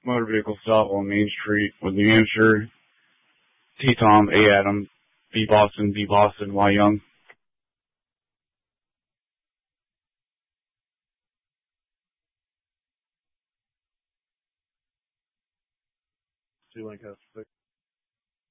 motor vehicle stop on Main Street with New Hampshire, T. Tom, A. Adam, B. Boston, B. Boston, Y. Young. C. Lancaster 6.